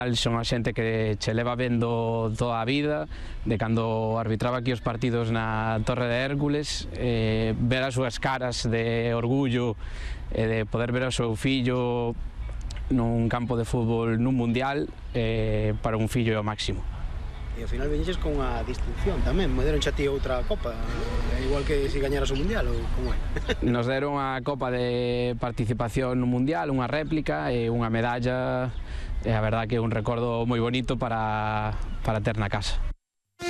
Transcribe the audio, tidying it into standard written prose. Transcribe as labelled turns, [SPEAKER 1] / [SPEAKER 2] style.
[SPEAKER 1] Son a xente que che leva vendo toda a vida, de cando arbitraba aquí os partidos na Torre de Hércules, ver as súas caras de orgullo e de poder ver ao seu fillo nun campo de fútbol nun mundial, para un fillo é o máximo.
[SPEAKER 2] E ao final veñeches con unha distinción tamén, me deron xa ti outra copa, igual que se gañaras o mundial ou como é?
[SPEAKER 1] Nos deron a copa de participación no mundial, unha réplica e unha medalla, e a verdad que é un recordo moi bonito para ter na casa.